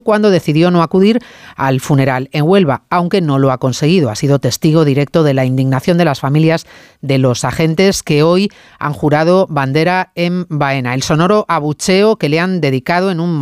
cuando decidió no acudir al funeral en Huelva, aunque no lo ha conseguido. Ha sido testigo directo de la indignación de las familias de los agentes que hoy han jurado bandera en Baena. El sonoro abucheo que le han dedicado en un